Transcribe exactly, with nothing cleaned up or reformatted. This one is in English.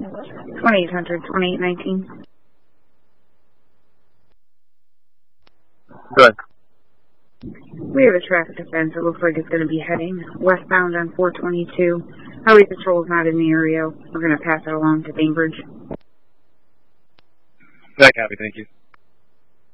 twenty-eight hundred, twenty-eight nineteen. Good. We have a traffic offense. It looks like it's going to be heading westbound on four twenty-two. Highway Patrol is not in the area. We're going to pass it along to Bainbridge. That copy, thank you.